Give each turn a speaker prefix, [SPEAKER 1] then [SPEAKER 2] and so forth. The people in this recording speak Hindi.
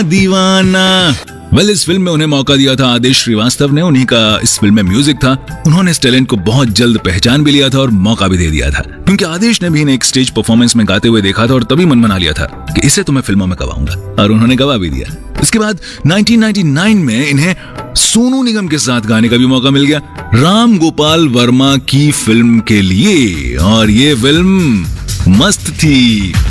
[SPEAKER 1] दीवाना। इस फिल्म में उन्हें मौका दिया था आदेश श्रीवास्तव ने, उन्हीं का इस फिल्म में म्यूजिक था। उन्होंने इस टैलेंट को बहुत जल्द पहचान भी लिया था और मौका भी दे दिया था, क्योंकि आदेश ने भी इन्हें एक स्टेज परफॉर्मेंस में गाते हुए देखा था और तभी मन बना लिया था कि इसे तो मैं फिल्मों में गवाऊंगा, और उन्होंने गवा भी दिया। इसके बाद 1999 में इन्हें सोनू निगम के साथ गाने का भी मौका मिल गया, राम गोपाल वर्मा की फिल्म के लिए, और ये फिल्म मस्त थी।